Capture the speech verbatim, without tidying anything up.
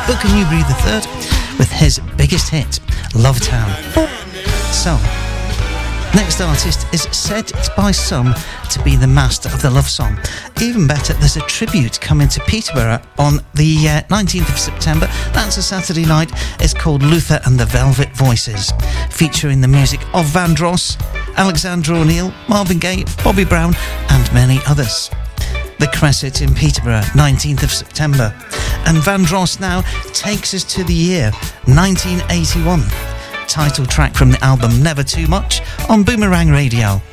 Booker Newberry the third with his biggest hit, Love Town. So, next artist is said by some to be the master of the love song. Even better, there's a tribute coming to Peterborough on the uh, nineteenth of September. That's a Saturday night. It's called Luther and the Velvet Voices, featuring the music of Vandross, Alexander O'Neill, Marvin Gaye, Bobby Brown and many others. The Cresset in Peterborough, nineteenth of September. And Vandross now takes us to the year nineteen eighty-one. Title track from the album Never Too Much on Boomerang Radio.